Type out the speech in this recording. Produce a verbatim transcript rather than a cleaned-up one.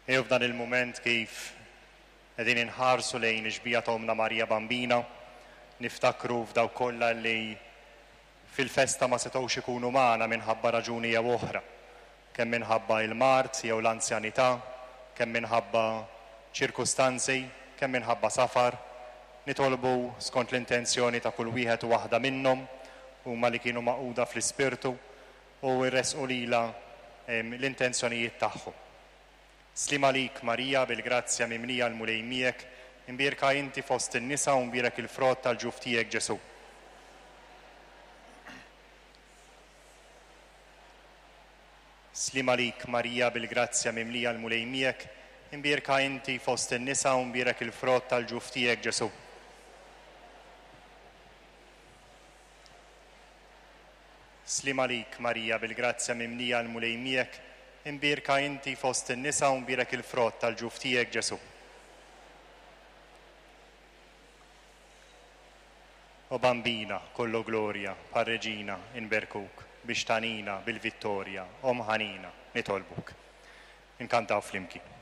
Ew f'dan il-moment kif qegħdin inħarsu lejn ix-xbija ta' Omna Marija Bambina, niftakru f'dawk kollha li fil-festa ma setgħux ikunu magħna minħabba raġuni jew oħra, kemm minħabba il-mart jew l-anzjanità, kemm minħabba ċirkustanzi, kemm minħabba safar. Nitolbu skont l-intenzjoni ta' kull wieħed u waħda minnhom huma li kienu maquda fl-ispirtu u rresqu lilha l-intenzjonijiet tagħhom. Slim għalik Marija bil-grazzja mimlija l-mulejmiek, imbierka inti fost in-nisa u mbierek il-frott tal-ġuf tiegħek Ġesu. Slim għalik Marija bil-grazzja mimlija l-mulejmiek, imbierka inti fost in-nisa u mbierek il-frott tal-ġuf tiegħek Ġesu. Slim għalik Marija bil-grazzja mimlija l-mulejmiek, imbierka inti fost in-nisa u mbierek il-frott tal-ġuf tiegħek Ġesu. O Bambina, kollu glorja, par-Reġina, inberkuk, biex tanina bil-vittorja, Om ħanina, nitolbuk. Inkantaw flimkien.